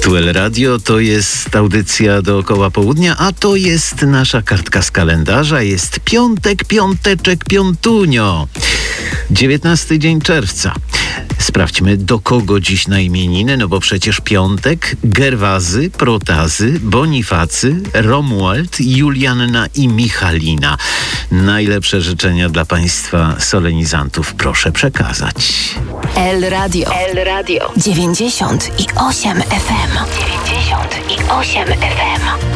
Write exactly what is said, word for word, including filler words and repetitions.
Tu El Radio, to jest audycja dookoła południa, a to jest nasza kartka z kalendarza. Jest piątek, piąteczek, piątunio. dziewiętnasty dzień czerwca. Sprawdźmy, do kogo dziś na imieniny, no bo przecież piątek, Gerwazy, Protazy, Bonifacy, Romuald, Julianna i Michalina. Najlepsze życzenia dla Państwa solenizantów proszę przekazać. El Radio. El Radio. dziewięćdziesiąt i osiem F M. dziewięćdziesiąt i osiem F M.